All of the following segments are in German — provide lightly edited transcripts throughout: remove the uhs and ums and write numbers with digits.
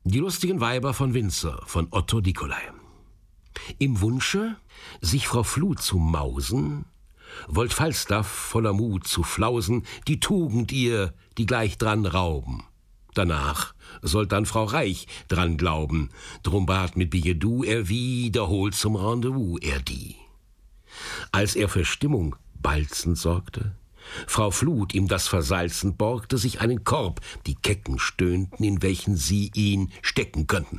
Die lustigen Weiber von Windsor von Otto Nicolai. Im Wunsche, sich Frau Flut zu mausen, wollt Falstaff voller Mut zu flausen, die Tugend ihr, die gleich dran rauben. Danach sollt dann Frau Reich dran glauben, drum bat mit Billedou er wiederholt zum Rendezvous er die. Als er für Stimmung balzend sorgte, Frau Flut ihm das versalzend borgte, sich einen Korb, die Kecken stöhnten, in welchen sie ihn stecken könnten.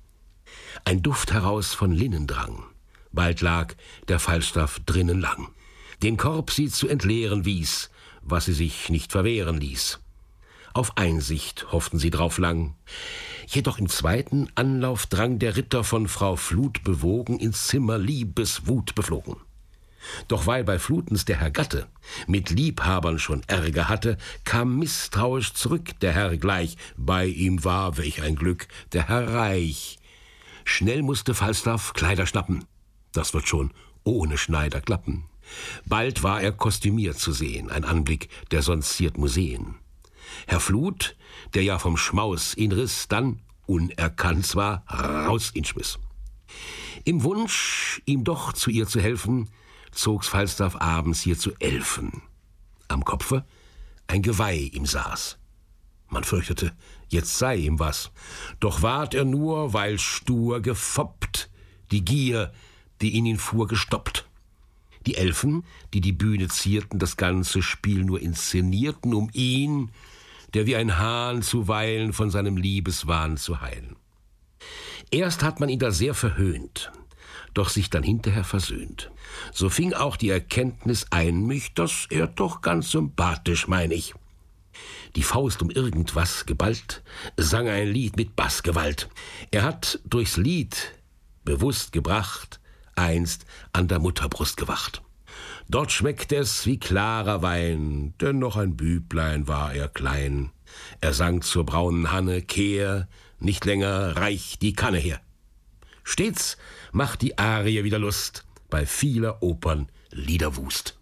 Ein Duft heraus von Linnen drang, bald lag der Falstaff drinnen lang. Den Korb sie zu entleeren wies, was sie sich nicht verwehren ließ. Auf Einsicht hofften sie drauf lang. Jedoch im zweiten Anlauf drang der Ritter von Frau Flut bewogen ins Zimmer Liebeswut beflogen. Doch weil bei Flutens der Herr Gatte mit Liebhabern schon Ärger hatte, kam misstrauisch zurück der Herr gleich. Bei ihm war, welch ein Glück, der Herr Reich. Schnell musste Falstaff Kleider schnappen. Das wird schon ohne Schneider klappen. Bald war er kostümiert zu sehen, ein Anblick, der sonst ziert Museen. Herr Flut, der ja vom Schmaus ihn riss, dann, unerkannt zwar, raus ihn schmiss. Im Wunsch, ihm doch zu ihr zu helfen, zog's Falstaff abends hier zu Elfen. Am Kopfe ein Geweih ihm saß. Man fürchtete, jetzt sei ihm was. Doch ward er nur, weil stur gefoppt, die Gier, die in ihn fuhr, gestoppt. Die Elfen, die die Bühne zierten, das ganze Spiel nur inszenierten, um ihn, der wie ein Hahn zuweilen von seinem Liebeswahn zu heilen. Erst hat man ihn da sehr verhöhnt, doch sich dann hinterher versöhnt. So fing auch die Erkenntnis ein mich, dass er doch ganz sympathisch, mein ich. Die Faust um irgendwas geballt, sang ein Lied mit Bassgewalt. Er hat durchs Lied bewusst gebracht, einst an der Mutterbrust gewacht. Dort schmeckt es wie klarer Wein, denn noch ein Büblein war er klein. Er sang zur braunen Hanne, kehr, nicht länger reich die Kanne her. Stets macht die Arie wieder Lust, bei vieler Opern Liederwust.